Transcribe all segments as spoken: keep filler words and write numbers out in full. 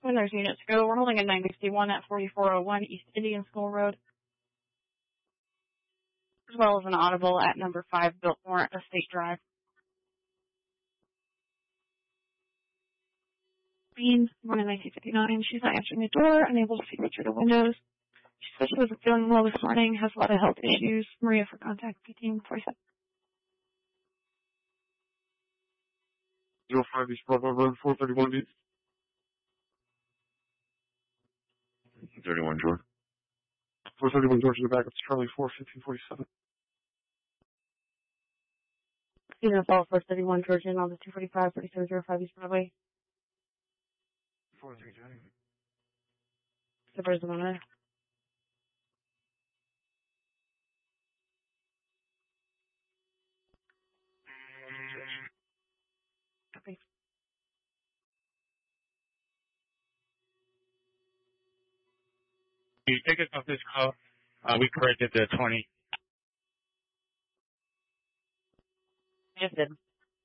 When there's units go, we're holding a nine sixty-one at forty-four oh one East Indian School Road, as well as an audible at number five Biltmore Estate Drive. Bean, born in nineteen fifty-nine, she's not answering the door, unable to see me through the windows. She said she wasn't feeling well this morning, has a lot of health issues. Maria for contact fifteen forty-seven. zero five East Bravo Road, four thirty-one East. thirty-one George. four thirty-one George in the back. It's Charlie four, fifteen forty-seven. Steven Fall, four thirty-one George in on the two forty-five, thirty-seven oh five East Broadway. four three Johnny. Suburbs of Monterey. Okay. You take us off this call. Uh, we corrected the twenty. Just did.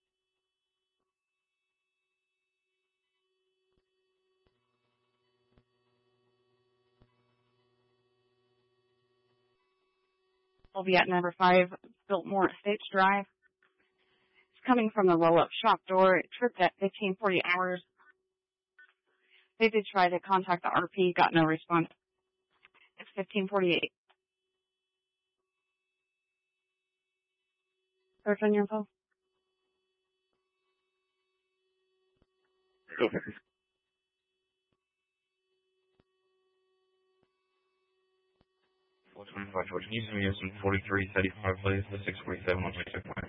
I'll be at number five Biltmore Estates Drive. It's coming from the roll-up shop door. It tripped at fifteen forty hours. They did try to contact the R P, got no response. It's fifteen forty-eight. Search on your info? Go ahead. four twenty-five George. Needs to be using forty-three thirty-five, please. The six forty-seven on check point.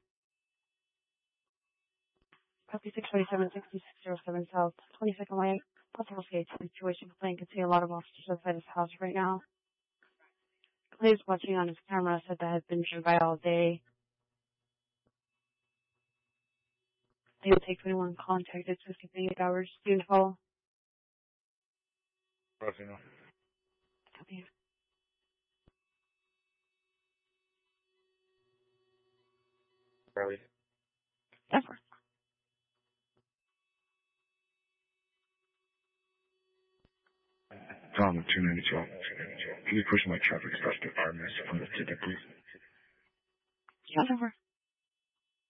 Copy six forty-seven, sixty-six oh seven South, twenty-second Way. Possible state situation. Complaint can see a lot of officers outside his house right now. Clay's watching on his camera, said that has been driven by all day. They will take anyone contacted fifteen to eight hours. Student call. Crossing off. Copy. Charlie. Denver. Tom, two ninety-two. Can you push my traffic stop to R M S from the ticket, please? Yeah, Denver.